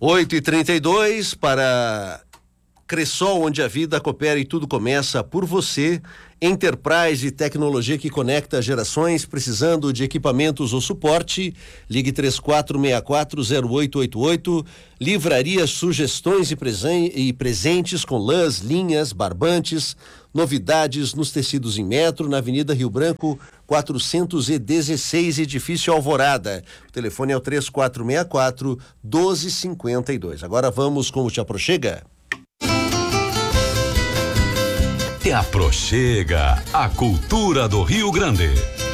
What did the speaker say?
8h32 para Cressol, onde a vida coopera e tudo começa por você. Enterprise, tecnologia que conecta gerações. Precisando de equipamentos ou suporte, ligue 34640888. Livraria Sugestões e Presentes com lãs, linhas, barbantes. Novidades nos tecidos em metro, na Avenida Rio Branco 416, edifício Alvorada. O telefone é o 3464-1252. Agora vamos com o Te Aproxega. Te Aproxega, a cultura do Rio Grande.